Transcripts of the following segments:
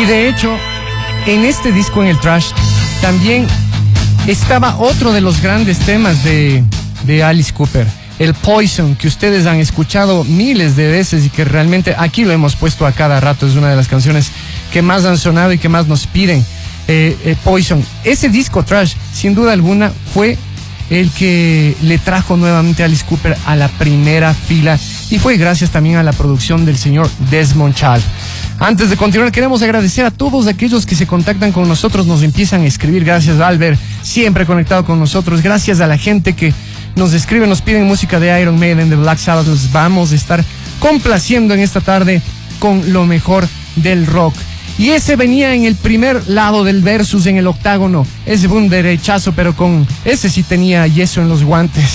Y de hecho, en este disco, en el Trash, también estaba otro de los grandes temas de Alice Cooper, el Poison, que ustedes han escuchado miles de veces y que realmente aquí lo hemos puesto a cada rato. Es una de las canciones que más han sonado y que más nos piden. Poison, ese disco Trash, sin duda alguna, fue el que le trajo nuevamente a Alice Cooper a la primera fila, y fue gracias también a la producción del señor Desmond Child. Antes de continuar, queremos agradecer a todos aquellos que se contactan con nosotros, nos empiezan a escribir. Gracias, Albert, siempre conectado con nosotros. Gracias a la gente que nos escribe, nos piden música de Iron Maiden, de Black Sabbath. Los vamos a estar complaciendo en esta tarde con lo mejor del rock. Y ese venía en el primer lado del versus, en el octágono. Ese fue un derechazo, pero con ese sí tenía yeso en los guantes.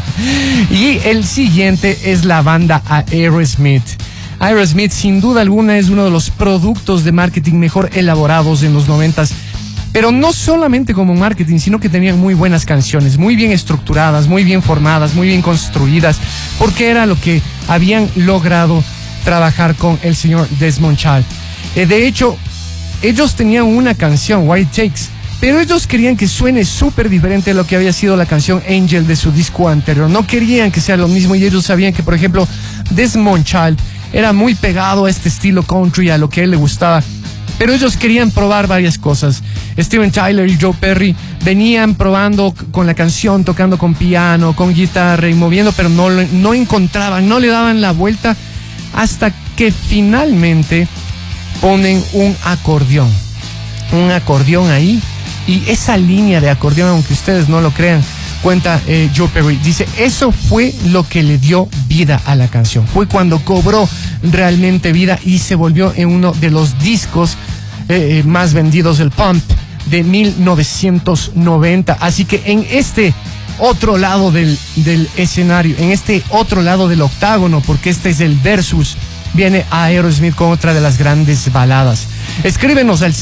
Y el siguiente es la banda Aerosmith. Aerosmith, sin duda alguna, es uno de los productos de marketing mejor elaborados en los 90s. Pero no solamente como marketing, sino que tenían muy buenas canciones, muy bien estructuradas, muy bien formadas, muy bien construidas, porque era lo que habían logrado trabajar con el señor Desmond Child. De hecho, ellos tenían una canción, What It Takes, pero ellos querían que suene súper diferente a lo que había sido la canción Angel de su disco anterior. No querían que sea lo mismo, y ellos sabían que, por ejemplo, Desmond Child era muy pegado a este estilo country, a lo que a él le gustaba, pero ellos querían probar varias cosas. Steven Tyler y Joe Perry venían probando con la canción, tocando con piano, con guitarra y moviendo, pero no encontraban, no le daban la vuelta, hasta que finalmente ponen un acordeón ahí, y esa línea de acordeón, aunque ustedes no lo crean, cuenta Joe Perry, dice, eso fue lo que le dio vida a la canción. Fue cuando cobró realmente vida y se volvió en uno de los discos más vendidos del Pump de 1990. Así que en este otro lado del escenario, en este otro lado del octágono, porque este es el versus, viene Aerosmith con otra de las grandes baladas. Escríbenos al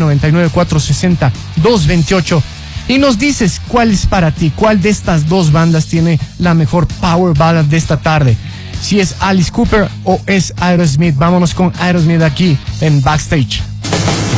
0999-460-228 y nos dices cuál es para ti, cuál de estas dos bandas tiene la mejor power ballad de esta tarde. Si es Alice Cooper o es Aerosmith. Vámonos con Aerosmith aquí en Backstage.